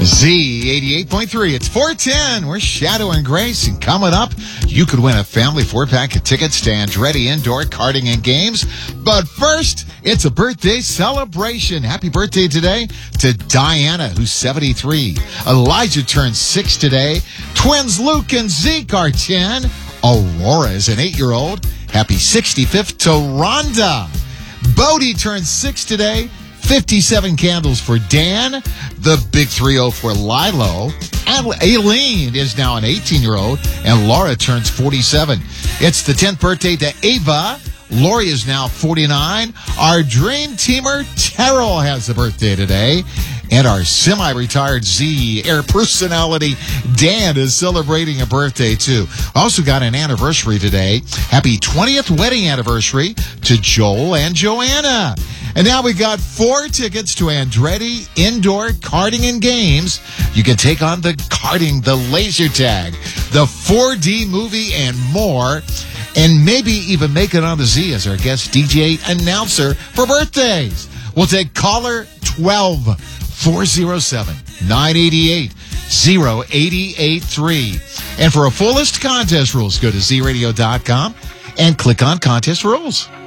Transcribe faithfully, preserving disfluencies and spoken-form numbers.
Z eighty-eight point three. It's four ten. We're Shadow and Grace. And coming up, you could win a family four-pack of tickets to Andretti Indoor Karting and Games. But first, it's a birthday celebration. Happy birthday today to Diana, who's seventy-three. Elijah turns six today. Twins Luke and Zeke are ten. Aurora is an eight-year-old. Happy sixty-fifth to Rhonda. Bodie turns six today. fifty-seven candles for Dan. The big three oh for Lilo. And Aileen is now an eighteen-year-old. And Laura turns forty-seven. It's the tenth birthday to Ava. Lori is now forty-nine. Our dream teamer, Terrell, has a birthday today. And our semi-retired Z Air personality, Dan, is celebrating a birthday, too. Also got an anniversary today. Happy twentieth wedding anniversary to Joel and Joanna. And now we got four tickets to Andretti Indoor Karting and Games. You can take on the karting, the laser tag, the four D movie, and more. And maybe even make it on the Z as our guest D J announcer for birthdays. We'll take caller twelve. four oh seven, nine eight eight, oh eight eight three. And for a full list of contest rules, go to Z radio dot com and click on contest rules.